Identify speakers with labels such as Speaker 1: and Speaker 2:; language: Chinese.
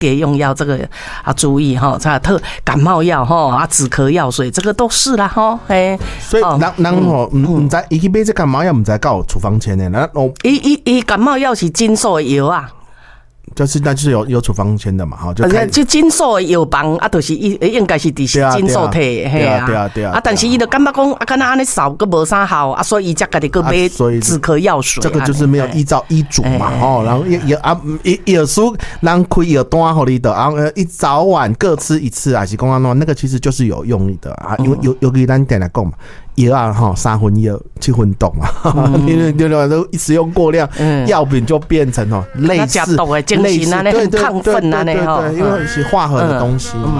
Speaker 1: 别用药这个注意哈，才特感冒药哈止咳药水这个都是啦哈，嘿。
Speaker 2: 所以人吼唔知伊去买这感冒药，唔知有处方签的，那
Speaker 1: 伊感冒药是金属的药啊。
Speaker 2: 就是有处方签的嘛，哈，
Speaker 1: 就金属的药房啊，就是应该是伫金属摕，嘿啊，啊，但是伊就感觉讲啊，敢若安尼扫个无啥好啊，所以伊才家己个买止咳药水。
Speaker 2: 这个就是没有依照医嘱嘛，吼，然后药书让开药单互你的，然后一早晚各吃一次，还是讲安怎，那个其实就是有用意的啊，因为尤其咱点来讲嘛。药啊哈，3分药7分毒嘛，对，都使用过量，药品就变成类似
Speaker 1: 抗愤啊，那
Speaker 2: 对，因为是化合的东西嘛。